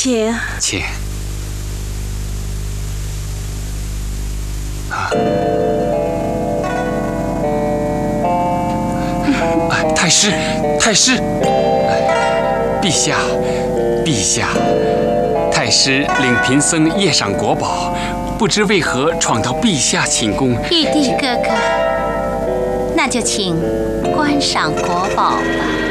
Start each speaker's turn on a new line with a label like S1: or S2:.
S1: 请。
S2: 请。太师，太师，陛下，陛下，太师领贫僧夜赏国宝，不知为何闯到陛下寝宫。
S3: 玉帝哥哥，那就请观赏国宝吧。